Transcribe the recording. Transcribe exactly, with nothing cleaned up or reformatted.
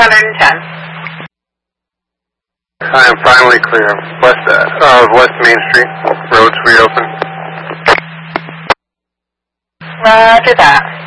hundred ten. I am finally clear. West, uh, West Main Street. Roads reopened. Roger that.